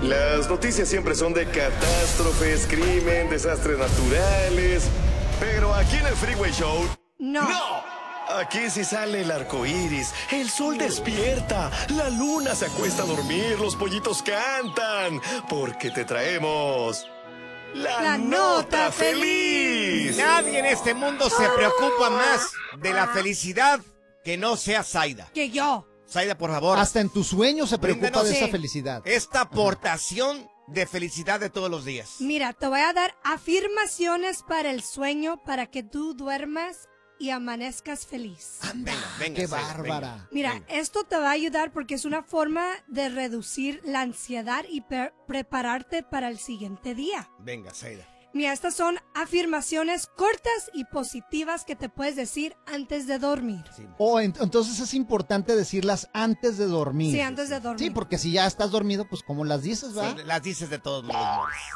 Las noticias siempre son de catástrofes, crimen, desastres naturales. Pero aquí en el Freeway Show... No. ¡No! Aquí sí sale el arco iris, el sol despierta, la luna se acuesta a dormir, los pollitos cantan, porque te traemos la nota feliz. Nadie en este mundo se preocupa más de la felicidad que no sea Zaida. Que yo. Zaida, por favor. Hasta en tus sueños se preocupa Bríndanos, de esa sí, felicidad. esta aportación de felicidad de todos los días. Mira, te voy a dar afirmaciones para el sueño para que tú duermas y amanezcas feliz. Venga, venga, ¡Qué Zaida, bárbara! venga, Mira, venga. esto te va a ayudar porque es una forma de reducir la ansiedad y prepararte para el siguiente día. Venga, Zaida. Mira, estas son afirmaciones cortas y positivas que te puedes decir antes de dormir. Sí. Entonces es importante decirlas antes de dormir. Sí, antes de dormir. Sí, porque si ya estás dormido, pues como las dices, ¿va? Sí, las dices de todos modos, Morris.